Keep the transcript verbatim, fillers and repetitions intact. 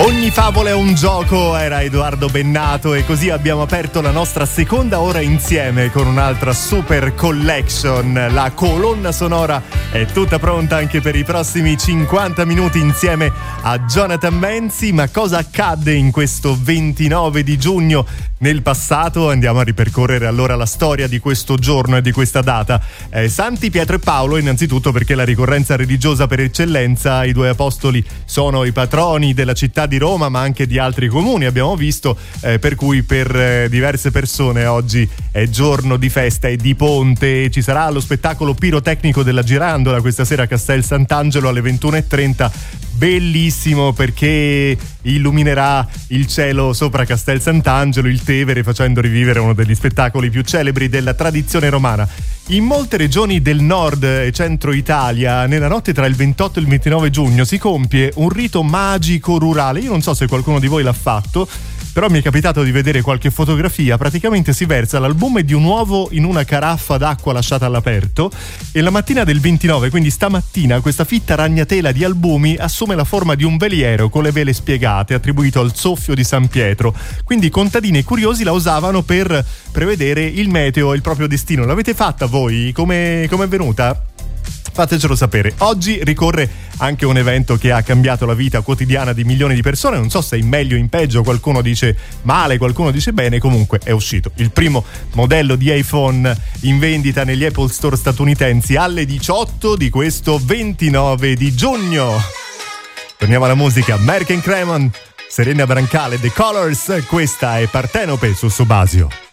Ogni favola è un gioco, era Edoardo Bennato, e così abbiamo aperto la nostra seconda ora insieme con un'altra super collection. La colonna sonora è tutta pronta anche per i prossimi cinquanta minuti insieme a Jonathan Menzi. Ma cosa accadde in questo ventinove di giugno nel passato? Andiamo a ripercorrere allora la storia di questo giorno e di questa data. Eh, Santi Pietro e Paolo, innanzitutto perché la ricorrenza religiosa per eccellenza. I due apostoli sono i patroni della città di Roma, ma anche di altri comuni, abbiamo visto, eh, per cui per eh, diverse persone oggi è giorno di festa e di ponte. Ci sarà lo spettacolo pirotecnico della Girandola questa sera a Castel Sant'Angelo alle ventuno e trenta, bellissimo perché illuminerà il cielo sopra Castel Sant'Angelo, il Tevere, facendo rivivere uno degli spettacoli più celebri della tradizione romana. In molte regioni del nord e centro Italia, nella notte tra il ventotto e il ventinove giugno, si compie un rito magico rurale. Io non so se qualcuno di voi l'ha fatto, però mi è capitato di vedere qualche fotografia. Praticamente si versa l'albume di un uovo in una caraffa d'acqua lasciata all'aperto, e la mattina del ventinove, quindi stamattina, questa fitta ragnatela di albumi assume la forma di un veliero con le vele spiegate, attribuito al soffio di San Pietro. Quindi i contadini e curiosi la usavano per prevedere il meteo e il proprio destino. L'avete fatta voi? Come è venuta? Fatecelo sapere. Oggi ricorre anche un evento che ha cambiato la vita quotidiana di milioni di persone. Non so se in meglio o in peggio, qualcuno dice male, qualcuno dice bene. Comunque è uscito il primo modello di iPhone in vendita negli Apple Store statunitensi alle diciotto di questo ventinove di giugno. Torniamo alla musica. Merken Cremon, Serena Brancale, The Colors. Questa è Partenope su Subasio.